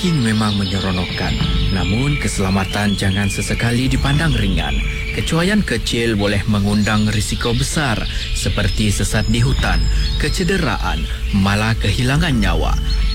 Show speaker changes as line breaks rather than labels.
hiking memang menyeronokkan. Namun, keselamatan jangan sesekali dipandang ringan. Kecuaian kecil boleh mengundang risiko besar seperti sesat di hutan, kecederaan, malah kehilangan nyawa.